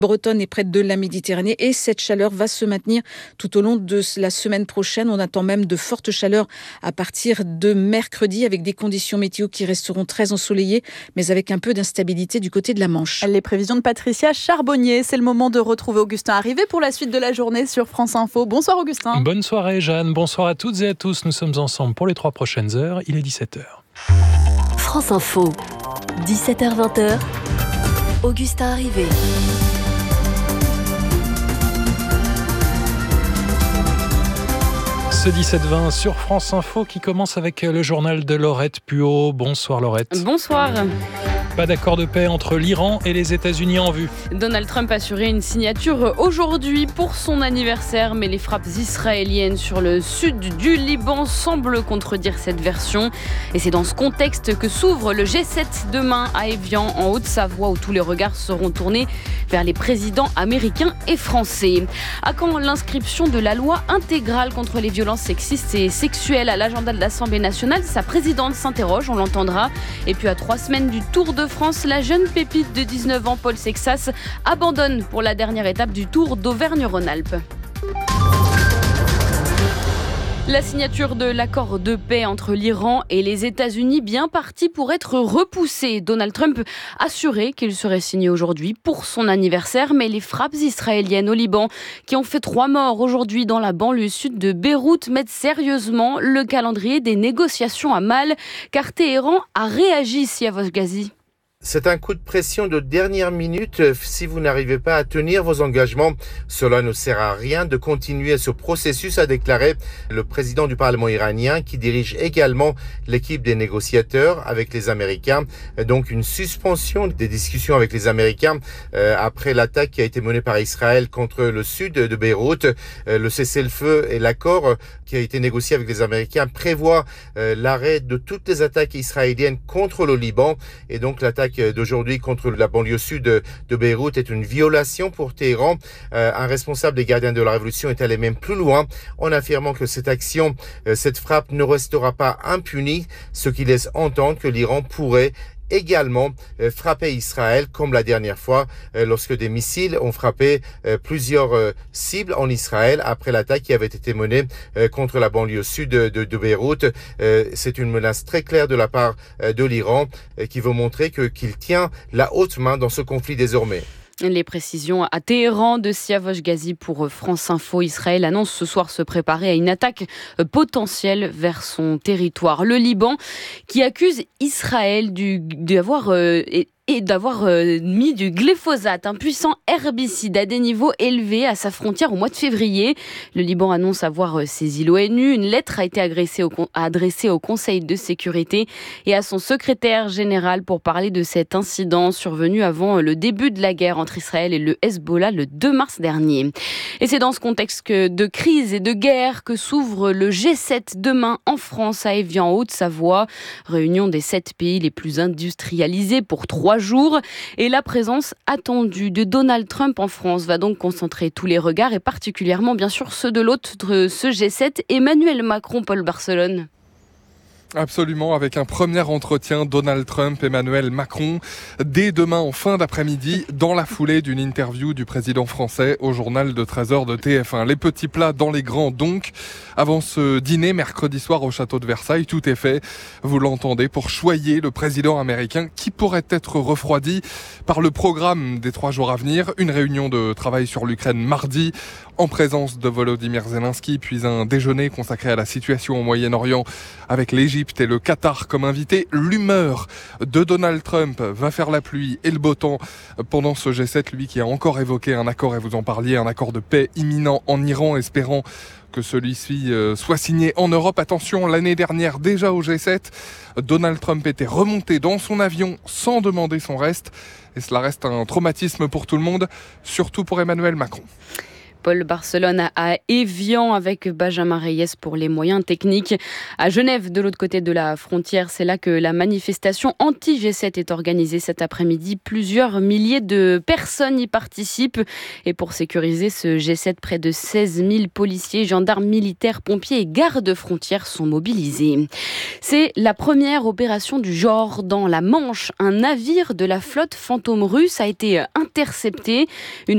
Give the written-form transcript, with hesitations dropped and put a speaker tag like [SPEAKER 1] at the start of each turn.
[SPEAKER 1] bretonne et près de la Méditerranée, et cette chaleur va se maintenir tout au long de la semaine prochaine. On attend même de fortes chaleurs à partir de mercredi, avec des conditions météo qui resteront très ensoleillées, mais avec un peu d'instabilité du côté de la Manche.
[SPEAKER 2] Les prévisions de Patricia Charbonnier. C'est le moment de retrouver Augustin Arrivé pour la suite de la journée sur France Info. Bonsoir Augustin.
[SPEAKER 3] Bonne soirée Jeanne, bonsoir à toutes et à tous. Nous sommes ensemble pour les 3 prochaines heures. Il est 17h.
[SPEAKER 4] France Info, 17h-20h, Augustin Arrivé.
[SPEAKER 3] Ce 17-20 sur France Info qui commence avec le journal de Laurette Puot. Bonsoir Laurette.
[SPEAKER 5] Bonsoir.
[SPEAKER 3] Pas d'accord de paix entre l'Iran et les États-Unis en vue.
[SPEAKER 5] Donald Trump a assuré une signature aujourd'hui pour son anniversaire, mais les frappes israéliennes sur le sud du Liban semblent contredire cette version. Et c'est dans ce contexte que s'ouvre le G7 demain à Évian, en Haute-Savoie, où tous les regards seront tournés vers les présidents américains et français. À quand l'inscription de la loi intégrale contre les violences sexistes et sexuelles à l'agenda de l'Assemblée nationale? Sa présidente s'interroge, on l'entendra. Et puis à 3 semaines du Tour de France, la jeune pépite de 19 ans, Paul Sexas, abandonne pour la dernière étape du Tour d'Auvergne-Rhône-Alpes. La signature de l'accord de paix entre l'Iran et les États-Unis, bien partie pour être repoussée. Donald Trump assurait qu'il serait signé aujourd'hui pour son anniversaire, mais les frappes israéliennes au Liban, qui ont fait 3 morts aujourd'hui dans la banlieue sud de Beyrouth, mettent sérieusement le calendrier des négociations à mal, car Téhéran a réagi, Siavos Ghazi.
[SPEAKER 6] C'est un coup de pression de dernière minute. Si vous n'arrivez pas à tenir vos engagements, cela ne sert à rien de continuer ce processus, a déclaré le président du Parlement iranien, qui dirige également l'équipe des négociateurs avec les Américains. Donc une suspension des discussions avec les Américains après l'attaque qui a été menée par Israël contre le sud de Beyrouth. Le cessez-le-feu et l'accord qui a été négocié avec les Américains prévoit l'arrêt de toutes les attaques israéliennes contre le Liban, et donc l'attaque d'aujourd'hui contre la banlieue sud de Beyrouth est une violation pour Téhéran. Un responsable des gardiens de la révolution est allé même plus loin en affirmant que cette action, cette frappe ne restera pas impunie, ce qui laisse entendre que l'Iran pourrait également frapper Israël comme la dernière fois lorsque des missiles ont frappé plusieurs cibles en Israël après l'attaque qui avait été menée contre la banlieue sud de Beyrouth. C'est une menace très claire de la part de l'Iran qui veut montrer qu'il tient la haute main dans ce conflit désormais.
[SPEAKER 5] Les précisions à Téhéran de Siavos Ghazi pour France Info. Israël annonce ce soir se préparer à une attaque potentielle vers son territoire. Le Liban qui accuse Israël d'avoir mis du glyphosate, un puissant herbicide à des niveaux élevés à sa frontière au mois de février. Le Liban annonce avoir saisi l'ONU. Une lettre a été adressée au Conseil de sécurité et à son secrétaire général pour parler de cet incident survenu avant le début de la guerre entre Israël et le Hezbollah le 2 mars dernier. Et c'est dans ce contexte de crise et de guerre que s'ouvre le G7 demain en France, à Évian, en Haute-Savoie. Réunion des 7 pays les plus industrialisés pour 3 jours. Et la présence attendue de Donald Trump en France va donc concentrer tous les regards, et particulièrement bien sûr ceux de l'hôte de ce G7, Emmanuel Macron, Paul Barcelone.
[SPEAKER 7] Absolument, avec un premier entretien Donald Trump, Emmanuel Macron, dès demain en fin d'après-midi, dans la foulée d'une interview du président français au journal de 13h de TF1. Les petits plats dans les grands donc. Avant ce dîner mercredi soir au château de Versailles, tout est fait, vous l'entendez, pour choyer le président américain qui pourrait être refroidi par le programme des 3 jours à venir. Une réunion de travail sur l'Ukraine mardi, en présence de Volodymyr Zelensky, puis un déjeuner consacré à la situation au Moyen-Orient avec l'Égypte et le Qatar comme invité. L'humeur de Donald Trump va faire la pluie et le beau temps pendant ce G7, lui qui a encore évoqué un accord, et vous en parliez, un accord de paix imminent en Iran, espérant que celui-ci soit signé en Europe. Attention, l'année dernière, déjà au G7, Donald Trump était remonté dans son avion sans demander son reste. Et cela reste un traumatisme pour tout le monde, surtout pour Emmanuel Macron.
[SPEAKER 5] Paul Barcelone à Évian avec Benjamin Reyes pour les moyens techniques. À Genève, de l'autre côté de la frontière, c'est là que la manifestation anti-G7 est organisée cet après-midi. Plusieurs milliers de personnes y participent. Et pour sécuriser ce G7, près de 16 000 policiers, gendarmes, militaires, pompiers et gardes-frontières sont mobilisés. C'est la première opération du genre dans la Manche. Un navire de la flotte fantôme russe a été intercepté. Une